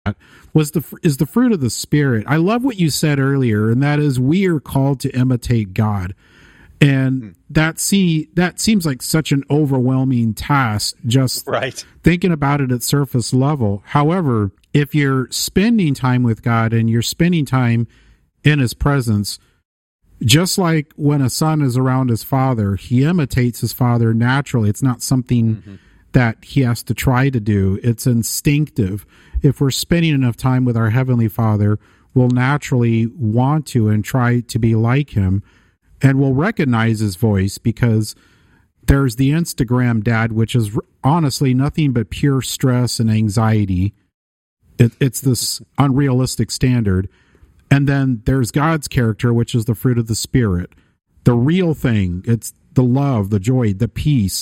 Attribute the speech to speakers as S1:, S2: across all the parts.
S1: is the fruit of the Spirit. I love what you said earlier, and that is we are called to imitate God. And that seems like such an overwhelming task, just thinking about it at surface level. However, if you're spending time with God and you're spending time in His presence, just like when a son is around his father, he imitates his father naturally. It's not something that he has to try to do. It's instinctive. If we're spending enough time with our Heavenly Father, we'll naturally want to and try to be like Him. And we'll recognize His voice, because there's the Instagram dad, which is honestly nothing but pure stress and anxiety. It's this unrealistic standard. And then there's God's character, which is the fruit of the Spirit. The real thing, it's the love, the joy, the peace.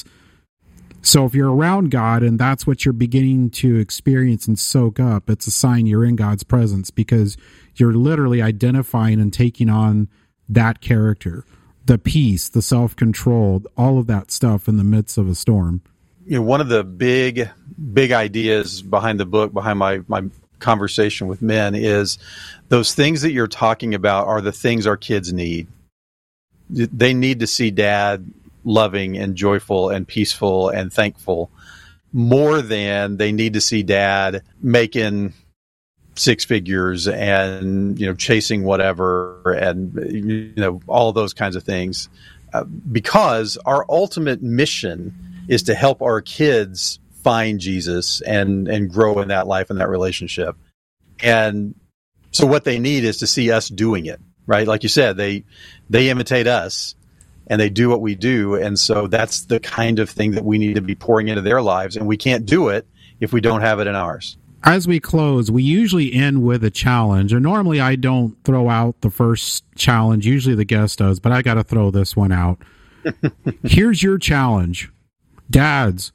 S1: So if you're around God and that's what you're beginning to experience and soak up, it's a sign you're in God's presence, because you're literally identifying and taking on that character, the peace, the self-control, all of that stuff in the midst of a storm.
S2: You know, one of the big ideas behind the book, behind my conversation with men, is those things that you're talking about are the things our kids need. They need to see dad loving and joyful and peaceful and thankful more than they need to see dad making six figures and, chasing whatever and, all of those kinds of things. Because our ultimate mission is to help our kids find Jesus and grow in that life and that relationship. And so what they need is to see us doing it, right? Like you said, they imitate us and they do what we do. And so that's the kind of thing that we need to be pouring into their lives. And we can't do it if we don't have it in ours.
S1: As we close, we usually end with a challenge. And normally I don't throw out the first challenge. Usually the guest does, but I got to throw this one out. Here's your challenge. Dads,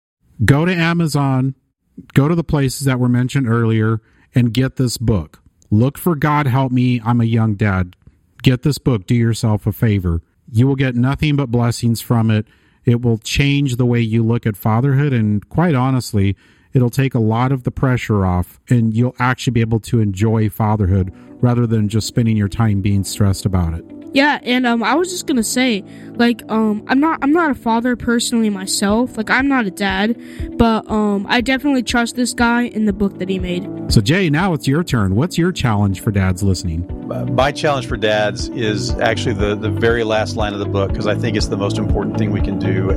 S1: go to Amazon, go to the places that were mentioned earlier, and get this book. Look for God Help Me, I'm a Young Dad. Get this book. Do yourself a favor. You will get nothing but blessings from it. It will change the way you look at fatherhood, and quite honestly, it'll take a lot of the pressure off, and you'll actually be able to enjoy fatherhood rather than just spending your time being stressed about it.
S3: Yeah, and I was just gonna say, I'm not a father personally myself. I'm not a dad, but I definitely trust this guy in the book that he made.
S1: So Jay, now it's your turn. What's your challenge for dads listening?
S2: My challenge for dads is actually the very last line of the book, because I think it's the most important thing we can do,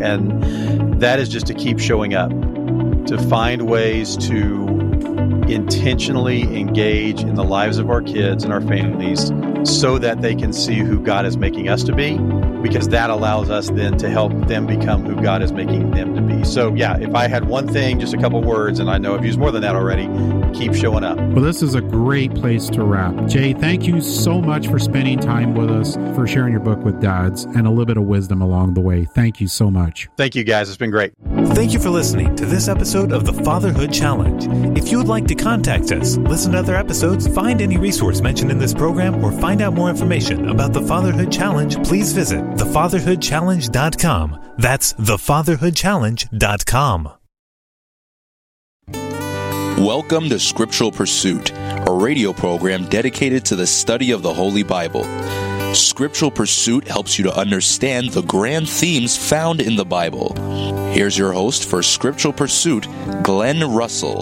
S2: and that is just to keep showing up, to find ways to intentionally engage in the lives of our kids and our families so that they can see who God is making us to be, because that allows us then to help them become who God is making them to be. So yeah, if I had one thing, just a couple words, and I know I've used more than that already, keep showing up.
S1: Well, this is a great place to wrap. Jay, thank you so much for spending time with us, for sharing your book with dads, and a little bit of wisdom along the way. Thank you so much.
S2: Thank you, guys. It's been great.
S4: Thank you for listening to this episode of the Fatherhood Challenge. If you would like to contact us, listen to other episodes, find any resource mentioned in this program, or find out more information about the Fatherhood Challenge, please visit thefatherhoodchallenge.com. That's thefatherhoodchallenge.com.
S5: Welcome to Scriptural Pursuit, a radio program dedicated to the study of the Holy Bible. Scriptural Pursuit helps you to understand the grand themes found in the Bible. Here's your host for Scriptural Pursuit, Glenn Russell.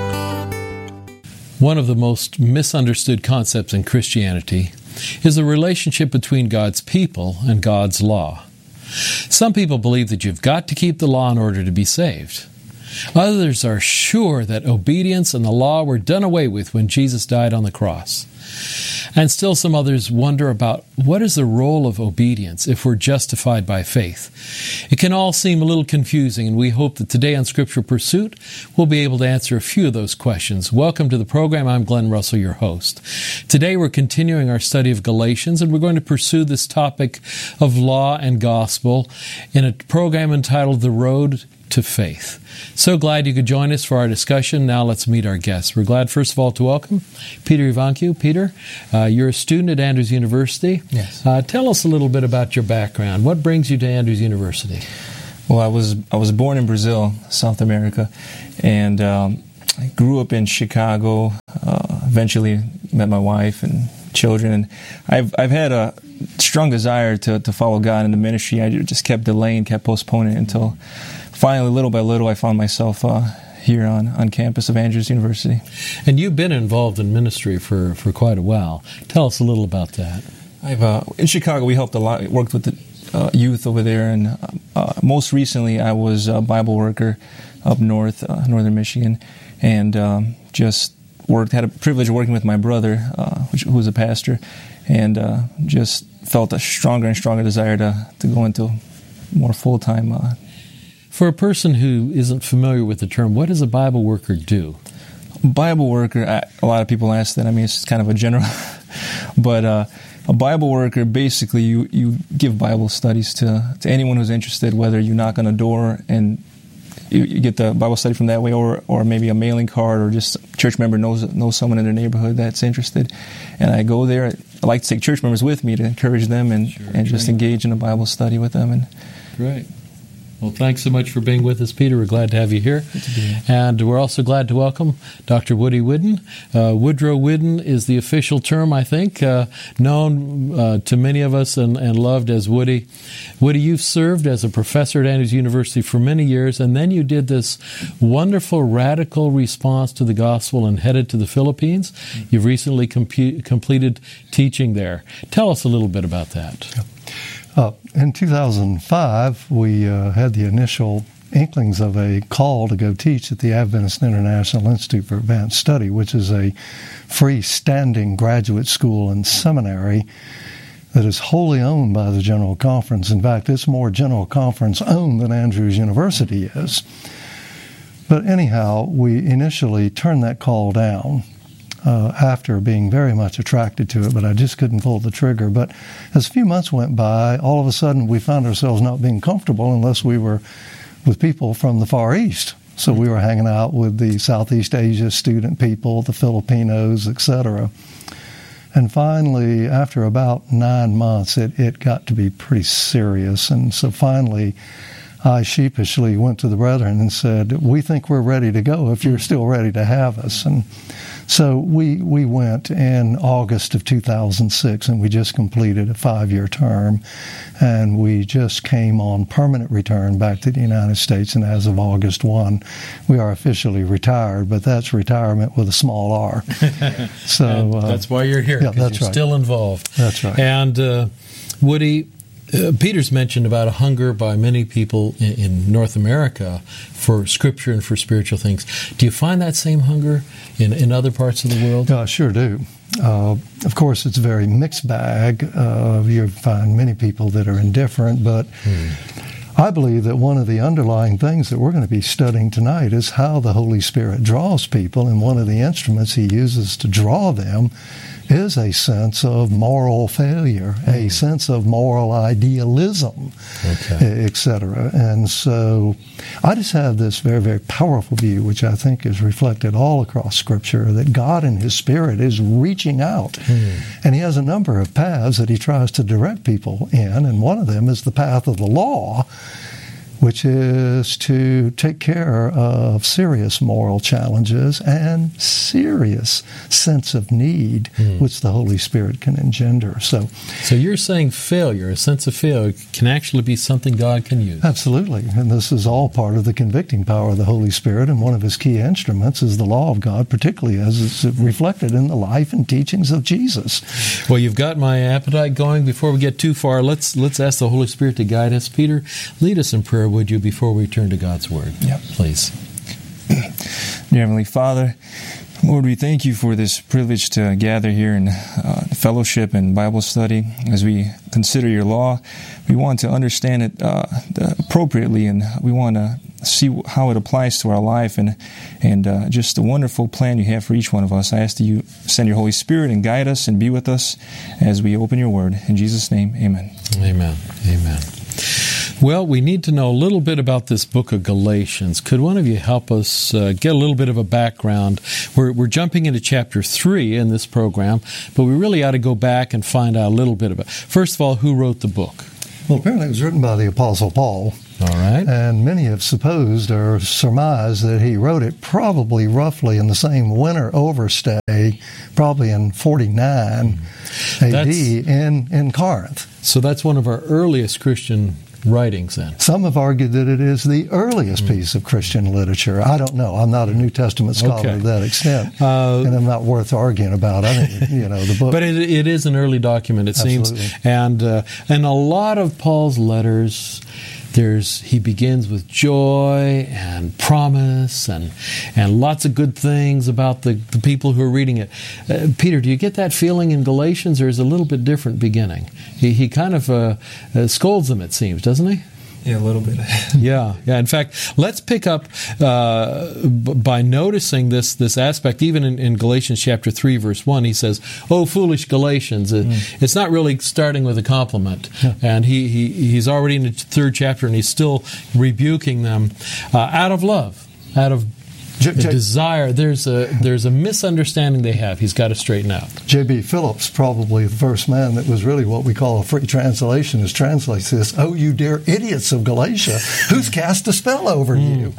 S6: One of the most misunderstood concepts in Christianity is the relationship between God's people and God's law. Some people believe that you've got to keep the law in order to be saved. Others are sure that obedience and the law were done away with when Jesus died on the cross. And still some others wonder about what is the role of obedience if we're justified by faith. It can all seem a little confusing, and we hope that today on Scriptural Pursuit we'll be able to answer a few of those questions. Welcome to the program. I'm Glenn Russell, your host. Today we're continuing our study of Galatians, and we're going to pursue this topic of law and gospel in a program entitled The Road to Faith. So glad you could join us for our discussion. Now let's meet our guests. We're glad, first of all, to welcome Peter Ivancu. Peter, you're a student at Andrews University.
S7: Yes.
S6: Tell us a little bit about your background. What brings you to Andrews University?
S7: Well, I was born in Brazil, South America, and grew up in Chicago. Eventually met my wife and children, and I've had a strong desire to follow God in the ministry. I just kept delaying, kept postponing it until finally, little by little, I found myself here on campus of Andrews University.
S6: And you've been involved in ministry for quite a while. Tell us a little about that.
S7: In Chicago, we helped a lot. Worked with the youth over there, and most recently, I was a Bible worker up north, northern Michigan, and just had a privilege of working with my brother, who was a pastor, and just felt a stronger and stronger desire to go into more full-time.
S6: For a person who isn't familiar with the term, what does a Bible worker do?
S7: Bible worker, a lot of people ask that. I mean, it's kind of a general, but a Bible worker, basically, you give Bible studies to anyone who's interested, whether you knock on a door and you get the Bible study from that way, or maybe a mailing card, or just a church member knows someone in their neighborhood that's interested. And I go there. I like to take church members with me to encourage them and just engage in a Bible study with them.
S6: Great. Well, thanks so much for being with us, Peter. We're glad to have you here.
S7: Good to be here.
S6: And we're also glad to welcome Dr. Woody Whidden. Woodrow Whidden is the official term, I think, known to many of us and loved as Woody. Woody, you've served as a professor at Andrews University for many years, and then you did this wonderful radical response to the gospel and headed to the Philippines. You've recently completed teaching there. Tell us a little bit about that.
S8: Yep. In 2005, we had the initial inklings of a call to go teach at the Adventist International Institute for Advanced Study, which is a freestanding graduate school and seminary that is wholly owned by the General Conference. In fact, it's more General Conference owned than Andrews University is. But anyhow, we initially turned that call down after being very much attracted to it, but I just couldn't pull the trigger. But as a few months went by, all of a sudden we found ourselves not being comfortable unless we were with people from the Far East. So we were hanging out with the Southeast Asia student people, the Filipinos, etc. And finally, after about 9 months, it got to be pretty serious. And so finally, I sheepishly went to the brethren and said, we think we're ready to go if you're still ready to have us. And so we went in August of 2006, and we just completed a 5-year term, and we just came on permanent return back to the United States, and as of August 1, we are officially retired, but that's retirement with a small r. So
S6: that's why you're here, because
S8: that's
S6: you're
S8: right.
S6: Still involved.
S8: That's right.
S6: And Woody, Peter's mentioned about a hunger by many people in North America for Scripture and for spiritual things. Do you find that same hunger in other parts of the world?
S8: I sure do. Of course, it's a very mixed bag. You find many people that are indifferent, but I believe that one of the underlying things that we're going to be studying tonight is how the Holy Spirit draws people, and one of the instruments He uses to draw them is a sense of moral failure, a sense of moral idealism, etc. And so I just have this very, very powerful view, which I think is reflected all across Scripture, that God in His Spirit is reaching out. And He has a number of paths that He tries to direct people in, and one of them is the path of the law, which is to take care of serious moral challenges and serious sense of need, which the Holy Spirit can engender. So
S6: you're saying failure, a sense of failure, can actually be something God can use?
S8: Absolutely. And this is all part of the convicting power of the Holy Spirit, and one of His key instruments is the law of God, particularly as it's reflected in the life and teachings of Jesus.
S6: Well, you've got my appetite going. Before we get too far, let's ask the Holy Spirit to guide us. Peter, lead us in prayer, would you, before we turn to God's Word?
S7: Yep.
S6: Please.
S7: Dear Heavenly Father, Lord, we thank You for this privilege to gather here in fellowship and Bible study. As we consider Your law, we want to understand it appropriately, and we want to see how it applies to our life and just the wonderful plan You have for each one of us. I ask that You send Your Holy Spirit and guide us and be with us as we open Your Word. In Jesus' name, amen.
S6: Amen. Amen. Well, we need to know a little bit about this book of Galatians. Could one of you help us get a little bit of a background? We're jumping into chapter 3 in this program, but we really ought to go back and find out a little bit about it. First of all, who wrote the book?
S8: Well, apparently it was written by the Apostle Paul.
S6: All right.
S8: And many have supposed or surmised that he wrote it probably roughly in the same winter overstay, probably in 49 AD in Corinth.
S6: So that's one of our earliest Christian writings then.
S8: Some have argued that it is the earliest piece of Christian literature. I don't know. I'm not a New Testament scholar to that extent, and I'm not worth arguing about. I think, the book.
S6: But it is an early document, it
S8: Absolutely.
S6: seems. And a lot of Paul's letters, he begins with joy and promise and lots of good things about the people who are reading it. Peter, do you get that feeling in Galatians, or is it a little bit different beginning? He kind of scolds them, it seems, doesn't he?
S7: Yeah, a little bit.
S6: Yeah. In fact, let's pick up by noticing this aspect. Even in Galatians chapter 3, verse 1, he says, "Oh, foolish Galatians." It's not really starting with a compliment.
S8: Yeah.
S6: And he's already in the 3rd chapter, and he's still rebuking them out of love, out of desire. There's a misunderstanding they have. He's got to straighten out.
S8: J.B. Phillips, probably the first man that was really what we call a free translation, translates this, "Oh, you dear idiots of Galatia, who's cast a spell over you?"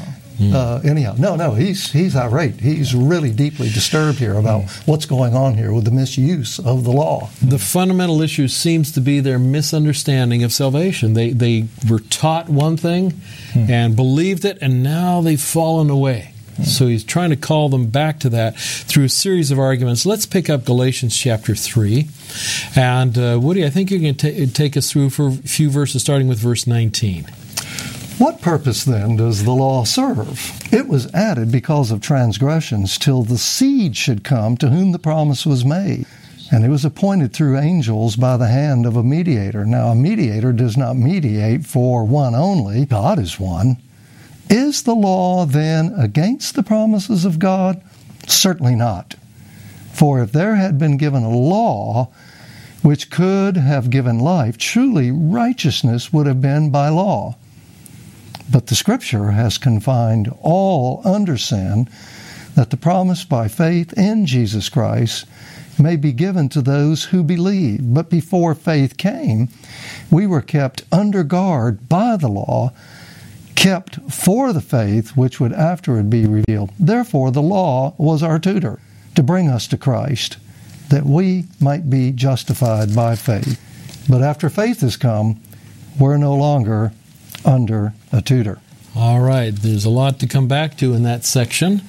S8: Anyhow, no, he's irate. He's really deeply disturbed here about what's going on here with the misuse of the law.
S6: The fundamental issue seems to be their misunderstanding of salvation. They were taught one thing and believed it, and now they've fallen away. So he's trying to call them back to that through a series of arguments. Let's pick up Galatians chapter 3. And Woody, I think you're going to take us through for a few verses, starting with verse 19.
S8: What purpose, then, does the law serve? It was added because of transgressions, till the seed should come to whom the promise was made. And it was appointed through angels by the hand of a mediator. Now, a mediator does not mediate for one only. God is one. Is the law, then, against the promises of God? Certainly not. For if there had been given a law which could have given life, truly righteousness would have been by law. But the Scripture has confined all under sin, that the promise by faith in Jesus Christ may be given to those who believe. But before faith came, we were kept under guard by the law, kept for the faith which would afterward be revealed. Therefore the law was our tutor, to bring us to Christ, that we might be justified by faith. But after faith has come, we're no longer under a tutor.
S6: All right, there's a lot to come back to in that section.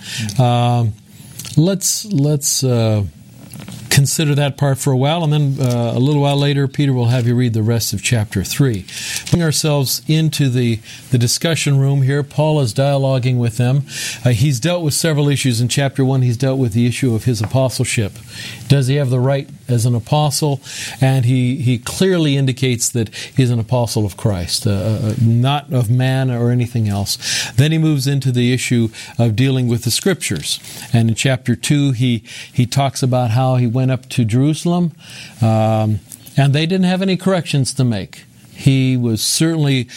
S6: Let's consider that part for a while, and then a little while later, Peter will have you read the rest of chapter 3. Bring ourselves into the discussion room here. Paul is dialoguing with them. He's dealt with several issues. In chapter 1, he's dealt with the issue of his apostleship. Does he have the right as an apostle? And he clearly indicates that he's an apostle of Christ, not of man or anything else. Then he moves into the issue of dealing with the Scriptures. And in chapter 2, he talks about how he went up to Jerusalem, and they didn't have any corrections to make. He was certainly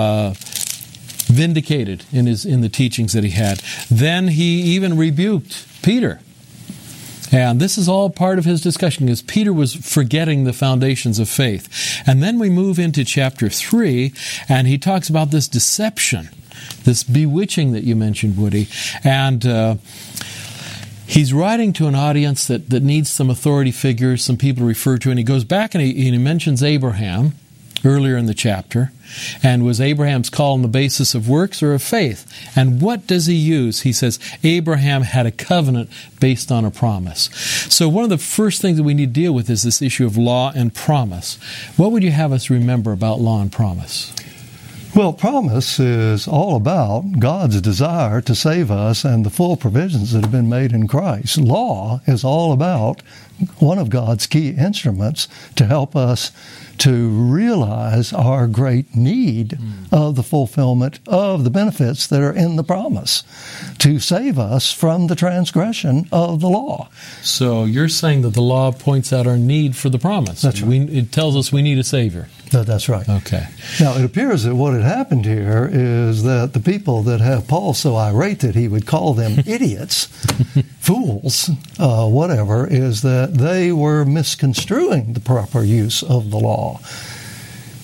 S6: vindicated in the teachings that he had. Then he even rebuked Peter. And this is all part of his discussion, because Peter was forgetting the foundations of faith. And then we move into chapter 3, and he talks about this deception, this bewitching that you mentioned, Woody. And he's writing to an audience that needs some authority figures, some people to refer to, and he goes back and he mentions Abraham earlier in the chapter. And was Abraham's call on the basis of works or of faith? And what does he use? He says Abraham had a covenant based on a promise. So one of the first things that we need to deal with is this issue of law and promise. What would you have us remember about law and promise?
S8: Well, promise is all about God's desire to save us and the full provisions that have been made in Christ. Law is all about one of God's key instruments to help us to realize our great need of the fulfillment of the benefits that are in the promise, to save us from the transgression of the law.
S6: So you're saying that the law points out our need for the promise.
S8: That's right.
S6: It tells us we need a Savior.
S8: That's right.
S6: Okay.
S8: Now, it appears that what had happened here is that the people that have Paul so irate that he would call them idiots, fools, whatever, is that they were misconstruing the proper use of the law.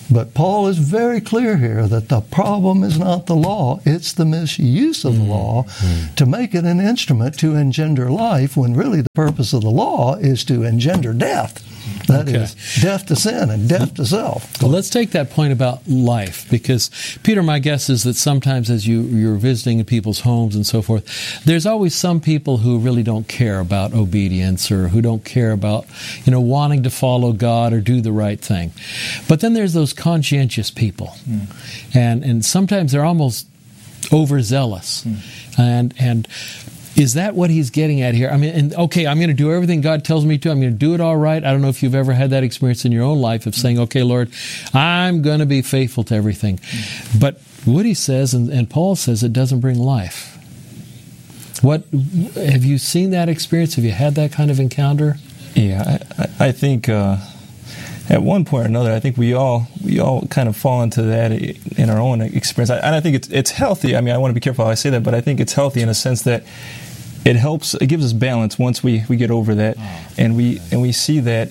S8: But Paul is very clear here that the problem is not the law, it's the misuse of the law to make it an instrument to engender life, when really the purpose of the law is to engender death. That is death to sin and death to self.
S6: Well, let's take that point about life, because, Peter, my guess is that sometimes as you're visiting in people's homes and so forth, there's always some people who really don't care about obedience, or who don't care about, wanting to follow God or do the right thing. But then there's those conscientious people. And sometimes they're almost overzealous. And is that what he's getting at here? I mean, I'm going to do everything God tells me to. I'm going to do it all right. I don't know if you've ever had that experience in your own life of saying, okay, Lord, I'm going to be faithful to everything. But Woody says, and Paul says, it doesn't bring life. What have you seen that experience? Have you had that kind of encounter?
S7: Yeah, I think at one point or another, I think we all kind of fall into that in our own experience. And I think it's healthy. I mean, I want to be careful how I say that, but I think it's healthy in a sense that it gives us balance once we get over that, and we see that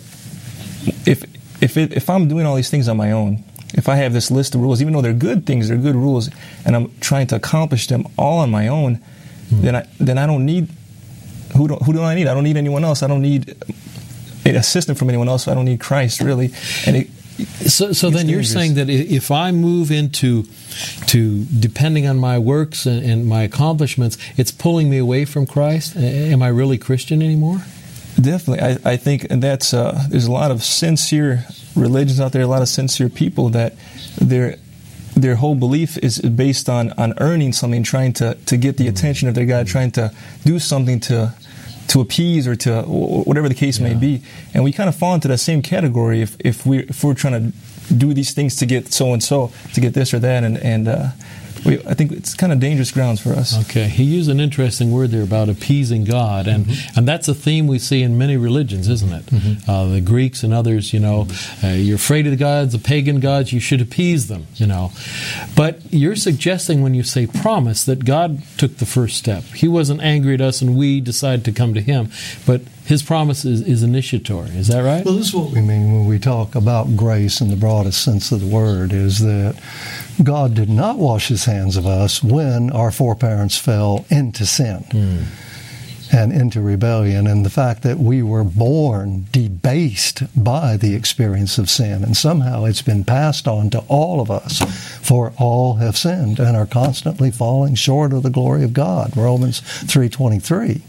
S7: if I'm doing all these things on my own, if I have this list of rules, even though they're good things, they're good rules, and I'm trying to accomplish them all on my own, then I don't need who do I need? I don't need anyone else. I don't need an assistant from anyone else. I don't need Christ, really. And
S6: so then you're saying that if I move into depending on my works and my accomplishments, it's pulling me away from Christ? Am I really Christian anymore?
S7: Definitely. I think that's there's a lot of sincere religions out there, a lot of sincere people that their whole belief is based on earning something, trying to get the attention of their God, trying to do something to appease or to whatever the case may be. And we kind of fall into that same category if we're trying to do these things to get so and so, to get this or that, and I think it's kind of dangerous grounds for us.
S6: Okay, he used an interesting word there about appeasing God, and that's a theme we see in many religions, isn't it? The Greeks and others, you're afraid of the gods, the pagan gods, you should appease them, But you're suggesting when you say promise that God took the first step. He wasn't angry at us and we decided to come to Him, but His promise is initiatory. Is that right?
S8: Well, this is what we mean when we talk about grace in the broadest sense of the word, is that God did not wash His hands of us when our foreparents fell into sin and into rebellion, and the fact that we were born debased by the experience of sin, and somehow it's been passed on to all of us, for all have sinned and are constantly falling short of the glory of God, Romans 3:23.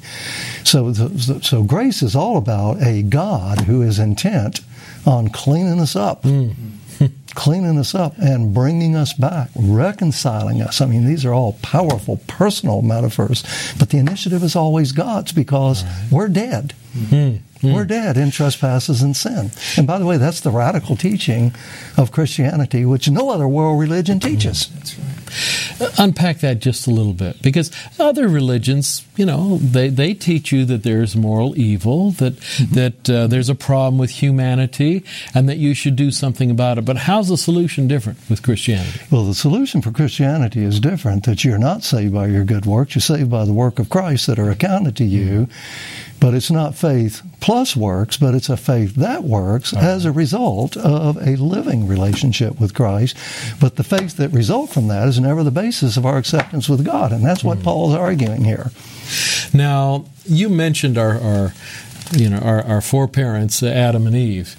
S8: So grace is all about a God who is intent on cleaning us up. Cleaning us up and bringing us back, reconciling us. I mean, these are all powerful personal metaphors, but the initiative is always God's, because we're dead. We're dead in trespasses and sin. And by the way, that's the radical teaching of Christianity, which no other world religion teaches.
S6: That's right. Unpack that just a little bit, because other religions, they teach you that there's moral evil, that there's a problem with humanity, and that you should do something about it. But how's the solution different with Christianity?
S8: Well, the solution for Christianity is different, that you're not saved by your good works. You're saved by the work of Christ that are accounted to you. But it's not faith plus works, but it's a faith that works as a result of a living relationship with Christ. But the faith that results from that is never the basis of our acceptance with God, and that's what Paul's arguing here.
S6: Now, you mentioned our foreparents, Adam and Eve.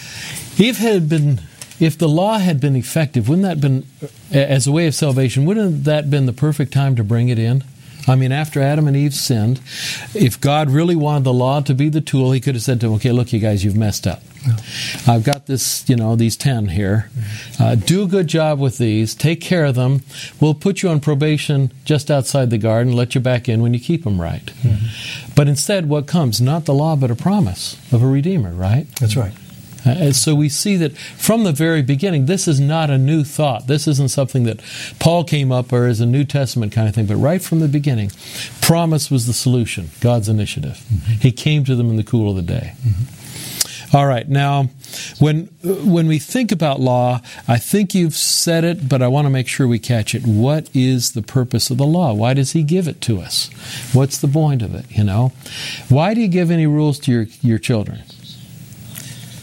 S6: If the law had been effective, wouldn't that have been, as a way of salvation, wouldn't that have been the perfect time to bring it in? I mean, after Adam and Eve sinned, if God really wanted the law to be the tool, He could have said to them, okay, look, you guys, you've messed up. I've got this, these 10 here. Do a good job with these. Take care of them. We'll put you on probation just outside the garden, let you back in when you keep them right. But instead, what comes? Not the law, but a promise of a Redeemer, right?
S8: That's right.
S6: So we see that from the very beginning, this is not a new thought. This isn't something that Paul came up or is a New Testament kind of thing. But right from the beginning, promise was the solution, God's initiative. He came to them in the cool of the day. All right, now, when we think about law, I think you've said it, but I want to make sure we catch it. What is the purpose of the law? Why does He give it to us? What's the point of it, Why do you give any rules to your children?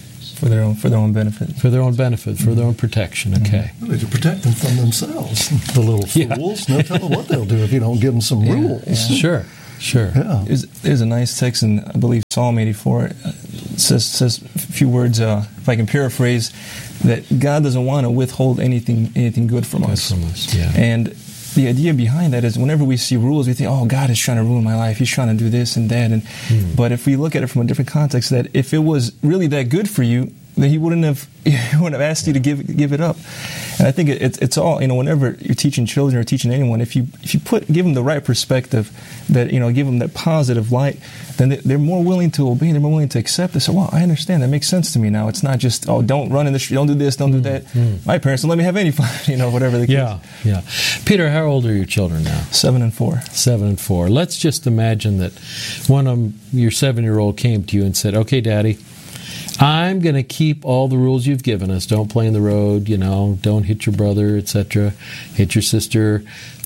S7: for their own benefit.
S6: For their own benefit, for their own protection. Okay.
S8: Really, to protect them from themselves. The little fools. No telling what they'll do if you don't give them some rules.
S6: Yeah. Sure.
S8: Yeah.
S7: There's a nice text in, I believe, Psalm 84. It says a few words, if I can paraphrase, that God doesn't want to withhold anything good from us.
S6: Yeah.
S7: And the idea behind that is whenever we see rules, we think, oh, God is trying to ruin my life. He's trying to do this and that. But if we look at it from a different context, that if it was really that good for you, then he wouldn't have asked you to give it up. And I think it's all, whenever you're teaching children or teaching anyone, if you give them the right perspective, that give them that positive light, then they're more willing to obey. They're more willing to accept this. So, wow, I understand. That makes sense to me now. It's not just, oh, don't run in the street, don't do this, don't do that. My parents don't let me have any fun. Whatever the case.
S6: Yeah. Peter, how old are your children now?
S7: 7 and 4.
S6: 7 and 4. Let's just imagine that one of them, your 7-year-old, came to you and said, "Okay, Daddy, I'm going to keep all the rules you've given us. Don't play in the road, don't hit your brother, etc., hit your sister.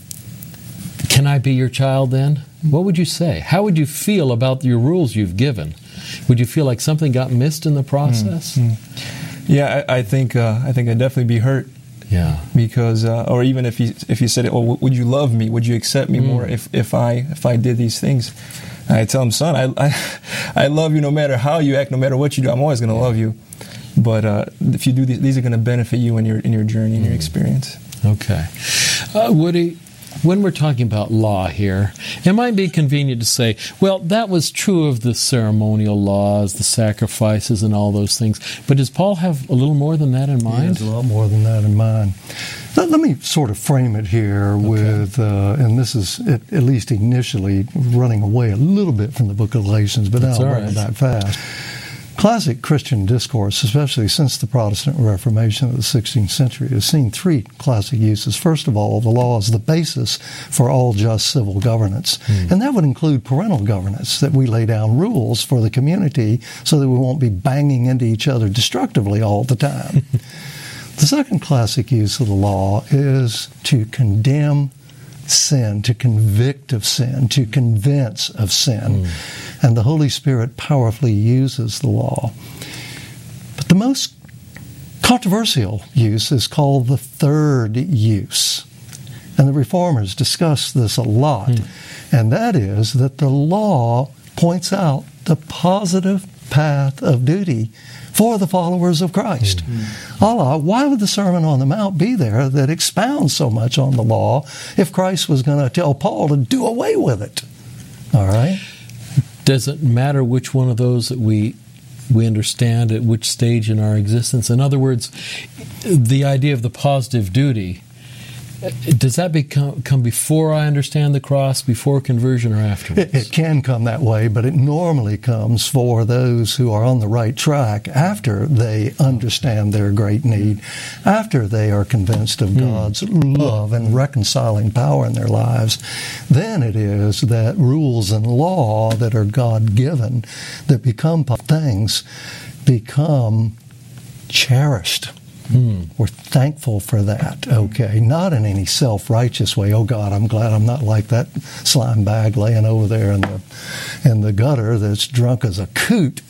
S6: Can I be your child then?" What would you say? How would you feel about your rules you've given? Would you feel like something got missed in the process?
S7: Yeah, I think I'd definitely be hurt.
S6: Yeah.
S7: Because, or even if you said, "Oh, would you love me? Would you accept me more if I did these things?" I tell him, "Son, I love you no matter how you act, no matter what you do. I'm always going to love you. But if you do these are going to benefit you in your journey and your experience."
S6: Okay. Woody, when we're talking about law here, it might be convenient to say, well, that was true of the ceremonial laws, the sacrifices, and all those things. But does Paul have a little more than that in mind?
S8: He has a lot more than that in mind. Let me sort of frame it here with, and this is at least initially running away a little bit from the book of Galatians, but now I'll bring it back fast. Classic Christian discourse, especially since the Protestant Reformation of the 16th century, has seen 3 classic uses. First of all, the law is the basis for all just civil governance. And that would include parental governance, that we lay down rules for the community so that we won't be banging into each other destructively all the time. The second classic use of the law is to condemn sin, to convict of sin, to convince of sin. And the Holy Spirit powerfully uses the law. But the most controversial use is called the third use. And the Reformers discuss this a lot. And that is that the law points out the positive path of duty for the followers of Christ. Allah, why would the Sermon on the Mount be there that expounds so much on the law if Christ was going to tell Paul to do away with it? All right?
S6: Does it matter which one of those that we understand at which stage in our existence? In other words, the idea of the positive duty, does that come before I understand the cross, before conversion, or afterwards?
S8: It can come that way, but it normally comes for those who are on the right track after they understand their great need, after they are convinced of God's love and reconciling power in their lives. Then it is that rules and law that are God-given, that become things, become cherished. We're thankful for that, okay? Not in any self-righteous way. Oh, God, I'm glad I'm not like that slime bag laying over there in the gutter that's drunk as a coot,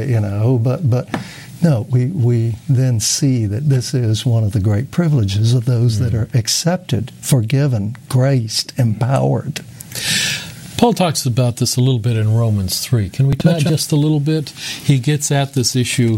S8: But no, we then see that this is one of the great privileges of those that are accepted, forgiven, graced, empowered.
S6: Paul talks about this a little bit in Romans 3. Can we touch just a little bit? He gets at this issue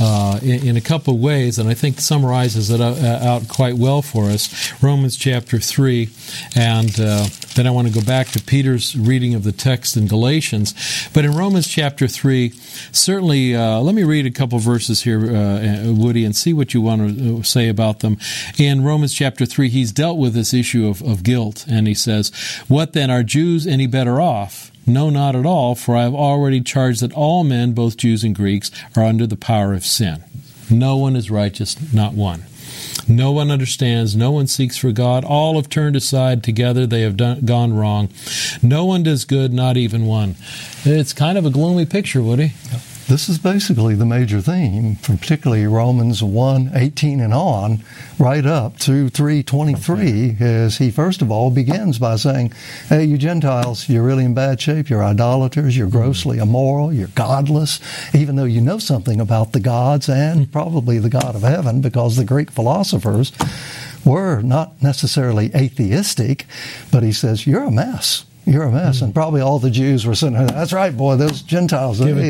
S6: in a couple of ways, and I think summarizes it out quite well for us. Romans chapter 3, and then I want to go back to Peter's reading of the text in Galatians. But in Romans chapter 3, certainly, let me read a couple of verses here, Woody, and see what you want to say about them. In Romans chapter 3, he's dealt with this issue of guilt, and he says, "What then, are Jews any better off? No, not at all, for I have already charged that all men, both Jews and Greeks, are under the power of sin. No one is righteous, not one. No one understands, no one seeks for God. All have turned aside, together they have gone wrong. No one does good, not even one." It's kind of a gloomy picture, Woody.
S8: This is basically the major theme, particularly Romans 1:18 and on, right up to 3:23, as he first of all begins by saying, hey, you Gentiles, you're really in bad shape, you're idolaters, you're grossly immoral, you're godless, even though you know something about the gods and probably the God of heaven, because the Greek philosophers were not necessarily atheistic, but he says, you're a mess. You're a mess. And probably all the Jews were sitting there, that's right, boy, those Gentiles, they